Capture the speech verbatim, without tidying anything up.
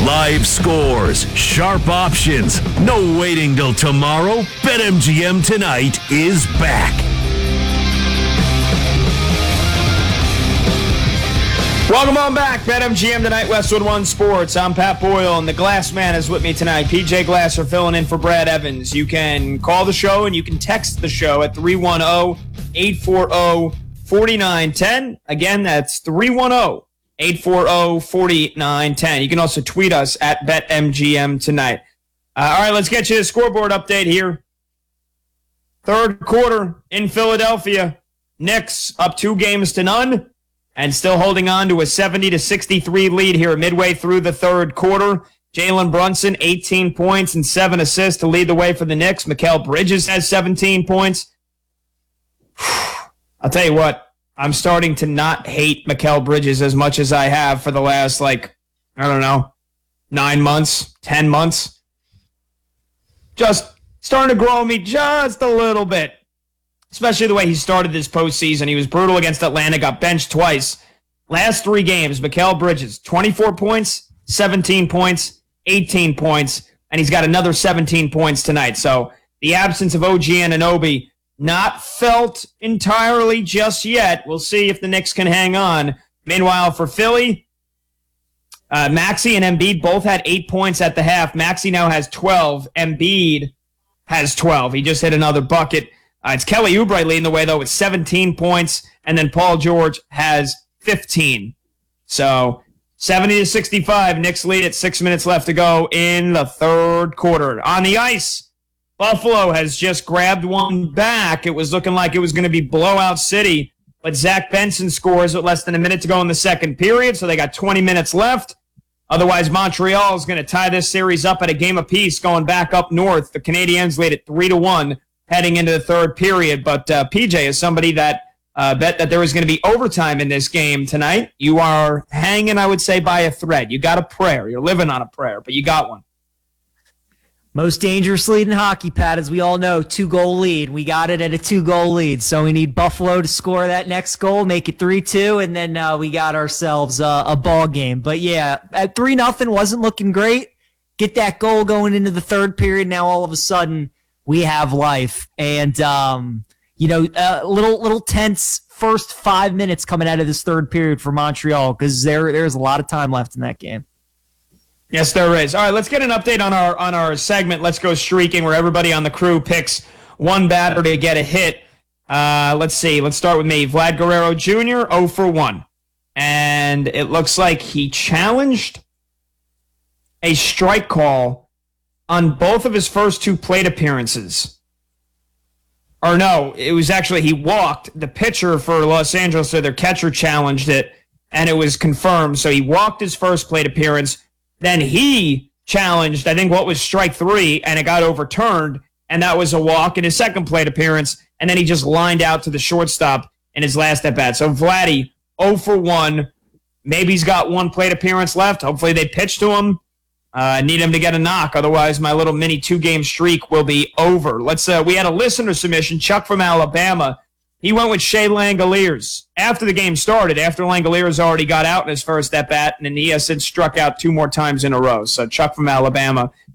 Live scores, sharp options, no waiting till tomorrow. BetMGM Tonight is back. Welcome on back. BetMGM Tonight, Westwood One Sports. I'm Pat Boyle, and the Glass Man is with me tonight. P J Glasser filling in for Brad Evans. You can call the show and you can text the show at three one zero, eight four zero, four nine one zero. Again, that's three one zero, eight four zero, four nine one zero. You can also tweet us at BetMGM Tonight. Uh, all right, let's get you a scoreboard update here. Third quarter in Philadelphia. Knicks up two games to none. And still holding on to a seventy to sixty-three lead here midway through the third quarter. Jalen Brunson, eighteen points and seven assists to lead the way for the Knicks. Mikal Bridges has seventeen points. I'll tell you what, I'm starting to not hate Mikal Bridges as much as I have for the last, like, I don't know, nine months, ten months. Just starting to grow on me just a little bit. Especially the way he started this postseason. He was brutal against Atlanta, got benched twice. Last three games, Mikal Bridges, twenty-four points, seventeen points, eighteen points, and he's got another seventeen points tonight. So the absence of O G Anunoby not felt entirely just yet. We'll see if the Knicks can hang on. Meanwhile, for Philly, uh, Maxey and Embiid both had eight points at the half. Maxey now has twelve. Embiid has twelve. He just hit another bucket. Uh, it's Kelly Oubre leading the way, though, with seventeen points, and then Paul George has fifteen. So seventy to sixty-five, Knicks lead at six minutes left to go in the third quarter. On the ice, Buffalo has just grabbed one back. It was looking like it was going to be blowout city, but Zach Benson scores with less than a minute to go in the second period, so they got twenty minutes left. Otherwise, Montreal is going to tie this series up at a game apiece going back up north. The Canadiens lead at three to one. Heading into the third period, but uh, P J is somebody that uh, bet that there was going to be overtime in this game tonight. You are hanging, I would say, by a thread. You got a prayer. You're living on a prayer, but you got one. Most dangerous lead in hockey, Pat, as we all know, two-goal lead. We got it at a two-goal lead, so we need Buffalo to score that next goal, make it three two, and then uh, we got ourselves uh, a ball game. But yeah, at three nothing wasn't looking great. Get that goal going into the third period. Now all of a sudden, we have life, and um, you know, a uh, little little tense first five minutes coming out of this third period for Montreal because there there's a lot of time left in that game. Yes, there is. All right, let's get an update on our on our segment. Let's go streaking, where everybody on the crew picks one batter to get a hit. Uh, let's see. Let's start with me. Vlad Guerrero Junior zero for one, and it looks like he challenged a strike call on both of his first two plate appearances. Or no, it was actually he walked. The pitcher for Los Angeles, so their catcher challenged it, and it was confirmed. So he walked his first plate appearance. Then he challenged, I think, what was strike three, and it got overturned, and that was a walk in his second plate appearance, and then he just lined out to the shortstop in his last at-bat. So Vladdy, zero for one. Maybe he's got one plate appearance left. Hopefully they pitch to him. I uh, need him to get a knock, otherwise my little mini two-game streak will be over. Let's. Uh, we had a listener submission, Chuck from Alabama. He went with Shea Langoliers after the game started, after Langoliers already got out in his first at-bat, and then he has since struck out two more times in a row. So Chuck from Alabama